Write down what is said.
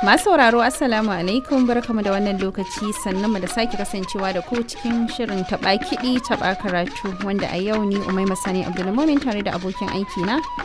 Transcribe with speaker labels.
Speaker 1: Masu sauraro Assalamu alaikum barkamu da wannan lokaci sannan mu da sake kasancewa da ku cikin shirin taɓa kiɗi taɓa karatu wanda a yau ni Umaima Sani Abdulmumin tare da abokin aiki na